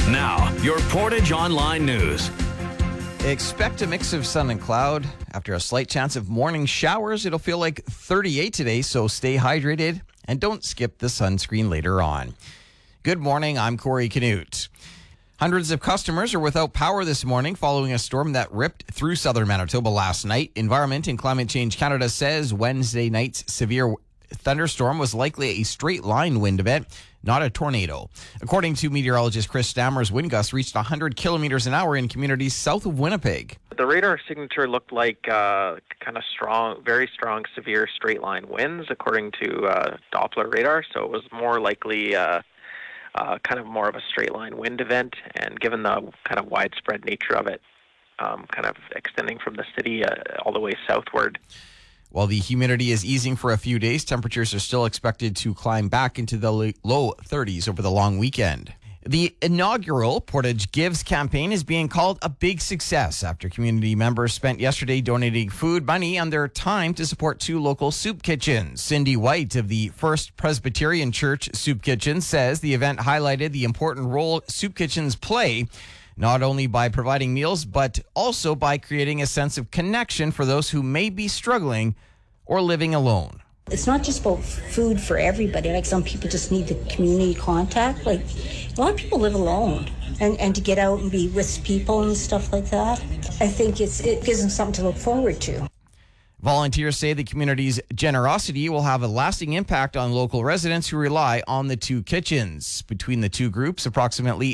Now, your Portage Online News. Expect a mix of sun and cloud. After a slight chance of morning showers, it'll feel like 38 today, so stay hydrated and don't skip the sunscreen later on. Good morning, I'm Corey Canute. Hundreds of customers are without power this morning following a storm that ripped through southern Manitoba last night. Environment and Climate Change Canada says Wednesday night's severe thunderstorm was likely a straight line wind event, not a tornado. According to meteorologist Chris Stammers, wind gusts reached 100 kilometers an hour in communities south of Winnipeg. The radar signature looked like kind of strong, very strong, severe straight line winds, according to Doppler radar. So it was more likely kind of more of a straight line wind event. And given the kind of widespread nature of it, kind of extending from the city all the way southward. While the humidity is easing for a few days, temperatures are still expected to climb back into the low 30s over the long weekend. The inaugural Portage Gives campaign is being called a big success after community members spent yesterday donating food, money, and their time to support two local soup kitchens. Cindy White of the First Presbyterian Church Soup Kitchen says the event highlighted the important role soup kitchens play, not only by providing meals, but also by creating a sense of connection for those who may be struggling or living alone. It's not just about food for everybody. Like some people just need the community contact. Like a lot of people live alone. And to get out and be with people and stuff like that, I think it gives them something to look forward to. Volunteers say the community's generosity will have a lasting impact on local residents who rely on the two kitchens. Between the two groups, approximately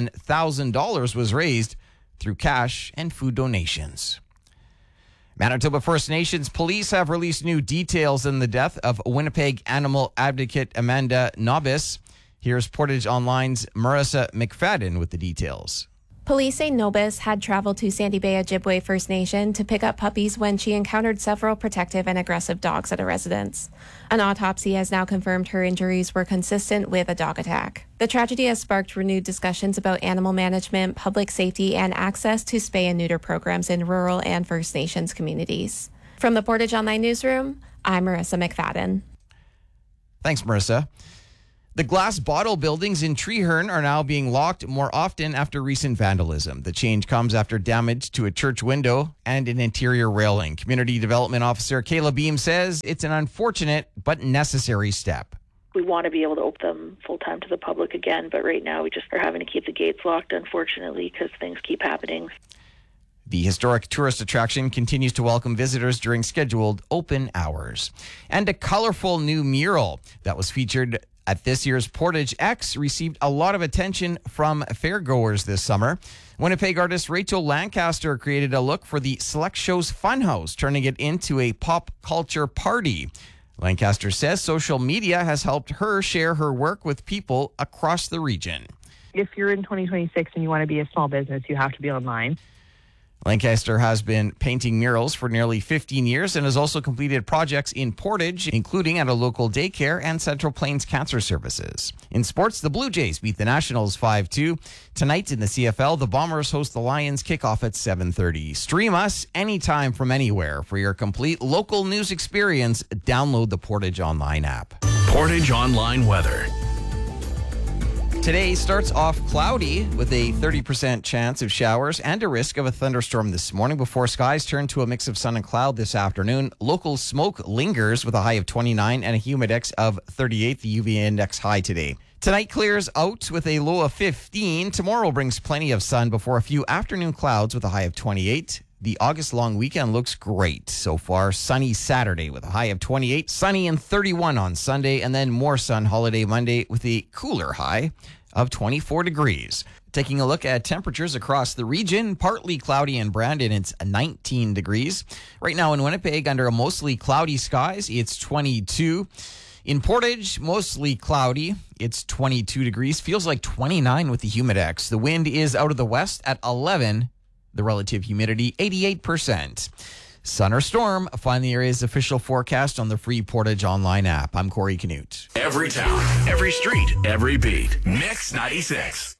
$7,000 was raised through cash and food donations. Manitoba First Nations police have released new details in the death of Winnipeg animal advocate Amanda Nobis. Here's Portage Online's Marissa McFadden with the details. Police say Nobis had traveled to Sandy Bay Ojibwe First Nation to pick up puppies when she encountered several protective and aggressive dogs at a residence. An autopsy has now confirmed her injuries were consistent with a dog attack. The tragedy has sparked renewed discussions about animal management, public safety, and access to spay and neuter programs in rural and First Nations communities. From the Portage Online Newsroom, I'm Marissa McFadden. Thanks, Marissa. The glass bottle buildings in Treeherne are now being locked more often after recent vandalism. The change comes after damage to a church window and an interior railing. Community Development Officer Kayla Beam says it's an unfortunate but necessary step. We want to be able to open them full-time to the public again, but right now we just are having to keep the gates locked, unfortunately, because things keep happening. The historic tourist attraction continues to welcome visitors during scheduled open hours. And a colorful new mural that was featured at this year's Portage X received a lot of attention from fairgoers this summer. Winnipeg artist Rachel Lancaster created a look for the Select Shows Funhouse, turning it into a pop culture party. Lancaster says social media has helped her share her work with people across the region. If you're in 2026 and you want to be a small business, you have to be online. Lancaster has been painting murals for nearly 15 years and has also completed projects in Portage, including at a local daycare and Central Plains Cancer Services. In sports, the Blue Jays beat the Nationals 5-2. Tonight in the CFL, the Bombers host the Lions, kickoff at 7:30. Stream us anytime from anywhere. For your complete local news experience, download the Portage Online app. Portage Online weather. Today starts off cloudy with a 30% chance of showers and a risk of a thunderstorm this morning before skies turn to a mix of sun and cloud this afternoon. Local smoke lingers with a high of 29 and a humidex of 38, the UV index high today. Tonight clears out with a low of 15. Tomorrow brings plenty of sun before a few afternoon clouds with a high of 28. The August long weekend looks great so far. Sunny Saturday with a high of 28, sunny and 31 on Sunday, and then more sun holiday Monday with a cooler high of 24 degrees. Taking a look at temperatures across the region, partly cloudy in Brandon, it's 19 degrees. Right now in Winnipeg, under a mostly cloudy skies, it's 22. In Portage, mostly cloudy, it's 22 degrees. Feels like 29 with the humidex. The wind is out of the west at 11. The relative humidity, 88%. Sun or storm, find the area's official forecast on the free Portage Online app. I'm Corey Canute. Every town, every street, every beat. Mix 96.